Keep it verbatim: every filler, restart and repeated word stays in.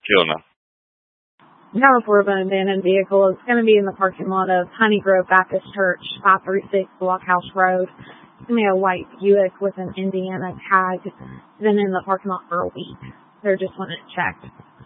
Fiona. We have a report of an abandoned vehicle. It's going to be in the parking lot of Honey Grove Baptist Church, five thirty-six Blockhouse Road. It's going to be a white Buick with an Indiana tag. It's been in the parking lot for a week. They're just wanting it checked.